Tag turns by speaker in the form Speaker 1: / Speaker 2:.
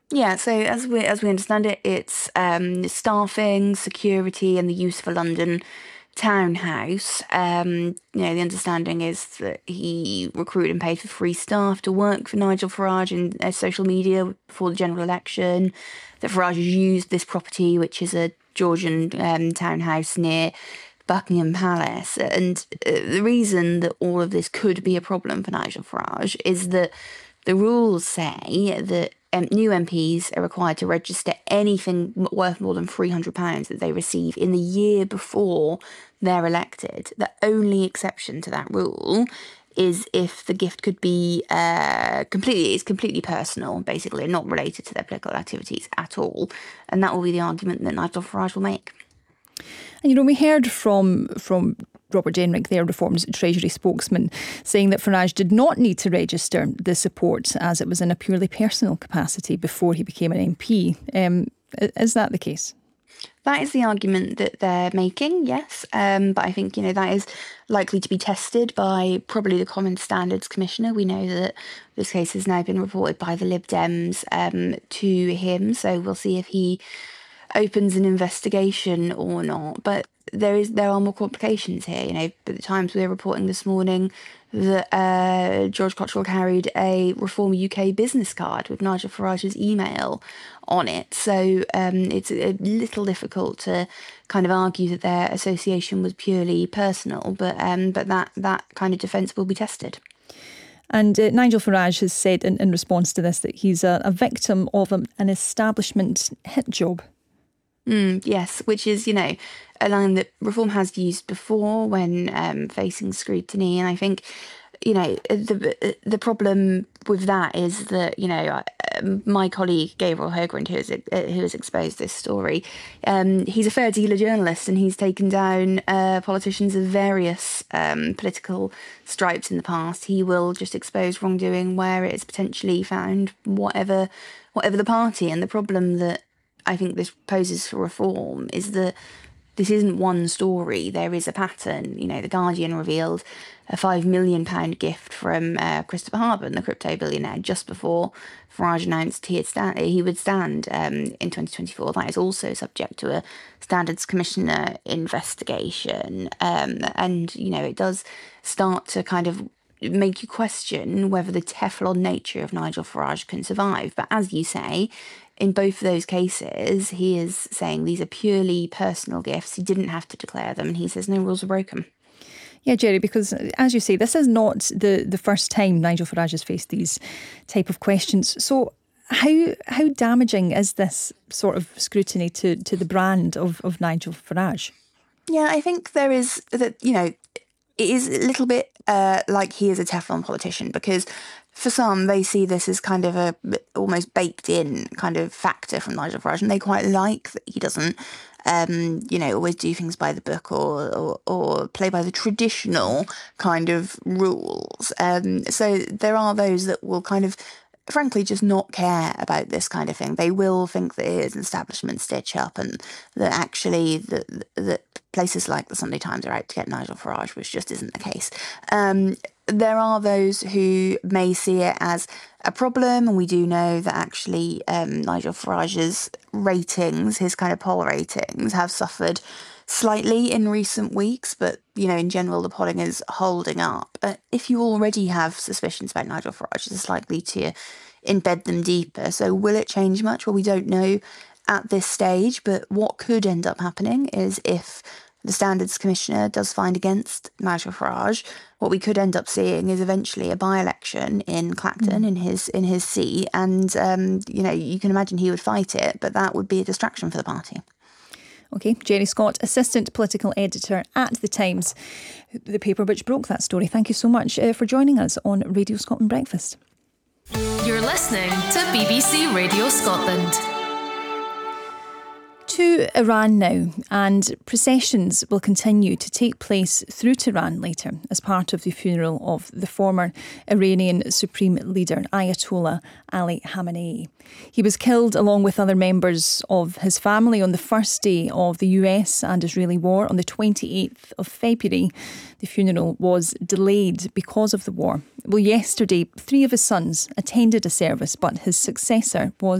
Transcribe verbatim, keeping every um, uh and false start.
Speaker 1: Yeah, so as we as we understand it, it's um, staffing, security, and the use of a London townhouse. Um, you know, the understanding is that he recruited and paid for free staff to work for Nigel Farage in uh, social media before the general election. That Farage has used this property, which is a Georgian um, townhouse near Buckingham Palace. And uh, the reason that all of this could be a problem for Nigel Farage is that the rules say that um, new M Ps are required to register anything worth more than three hundred pounds that they receive in the year before they're elected. The only exception to that rule is if the gift could be uh, completely, it's completely personal, basically, not related to their political activities at all. And that will be the argument that Nigel Farage will make.
Speaker 2: And, you know, we heard from from Robert Jenrick, their Reform's Treasury spokesman, saying that Farage did not need to register the support as it was in a purely personal capacity before he became an M P. Um, is that the case?
Speaker 1: That is the argument that they're making, yes. Um, but I think, you know, that is likely to be tested by probably the Common Standards Commissioner. We know that this case has now been reported by the Lib Dems um, to him. So we'll see if he opens an investigation or not. But there is there are more complications here. You know, at the Times we were reporting this morning that uh, George Cottrell carried a Reform U K business card with Nigel Farage's email on it. So um, it's a little difficult to kind of argue that their association was purely personal, but um, but that, that kind of defence will be tested.
Speaker 2: And uh, Nigel Farage has said in, in response to this that he's a, a victim of a, an establishment hit job.
Speaker 1: Mm, yes, which is, you know, a line that Reform has used before when um, facing scrutiny. And I think, you know, the the problem with that is that, you know, my colleague Gabriel Hogrind, who has, who has exposed this story, um, he's a fair dealer journalist, and he's taken down uh, politicians of various um, political stripes in the past. He will just expose wrongdoing where it is potentially found, whatever whatever the party. And the problem that I think this poses for Reform is that this isn't one story. There is a pattern. You know, The Guardian revealed a five million pounds gift from uh, Christopher Harburn, the crypto billionaire, just before Farage announced he, had stand, he would stand um, in twenty twenty-four. That is also subject to a Standards Commissioner investigation. Um, and, you know, it does start to kind of make you question whether the Teflon nature of Nigel Farage can survive. But as you say, in both of those cases, he is saying these are purely personal gifts. He didn't have to declare them, and he says no rules are broken.
Speaker 2: Yeah, Jerry, because as you say, this is not the, the first time Nigel Farage has faced these type of questions. So how how damaging is this sort of scrutiny to, to the brand of, of Nigel Farage?
Speaker 1: Yeah, I think there is that, you know, it is a little bit uh, like he is a Teflon politician, because for some, they see this as kind of a almost baked in kind of factor from Nigel Farage, and they quite like that he doesn't, um, you know, always do things by the book or, or, or play by the traditional kind of rules. Um, so there are those that will kind of, frankly, just not care about this kind of thing. They will think that it is an establishment stitch up, and that actually that that places like the Sunday Times are out to get Nigel Farage, which just isn't the case. Um, there are those who may see it as a problem, and we do know that actually um, Nigel Farage's ratings, his kind of poll ratings, have suffered slightly in recent weeks, but, you know, in general, the polling is holding up. Uh, if you already have suspicions about Nigel Farage, it's likely to embed them deeper. So will it change much? Well, we don't know at this stage, but what could end up happening is if the Standards Commissioner does find against Nigel Farage, what we could end up seeing is eventually a by-election in Clacton, mm. in his in his seat, and, um, you know, you can imagine he would fight it, but that would be a distraction for the party.
Speaker 2: OK, Jerry Scott, Assistant Political Editor at The Times, the paper which broke that story. Thank you so much uh, for joining us on Radio Scotland Breakfast.
Speaker 3: You're listening to B B C Radio Scotland.
Speaker 2: To Iran now, and processions will continue to take place through Tehran later as part of the funeral of the former Iranian Supreme Leader Ayatollah Ali Khamenei. He was killed along with other members of his family on the first day of the U S and Israeli war on the twenty-eighth of February. The funeral was delayed because of the war. Well, yesterday, three of his sons attended a service, but his successor was